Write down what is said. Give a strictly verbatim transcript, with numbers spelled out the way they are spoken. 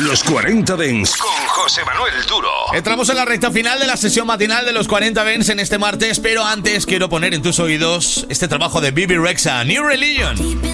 Los cuarenta Dance con José Manuel Duro. Entramos en la recta final de la sesión matinal de los cuarenta Dance en este martes, pero antes quiero poner en tus oídos este trabajo de Bebe Rexha, New Religion.